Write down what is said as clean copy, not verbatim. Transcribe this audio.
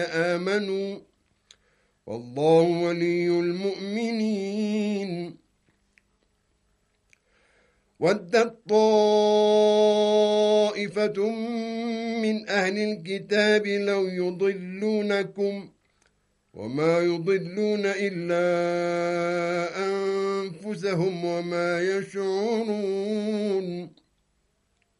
آمنوا والله ولي المؤمنين ودت طائفة من أهل الكتاب لو يضلونكم وما يضلون إلا أنفسهم وما يشعرون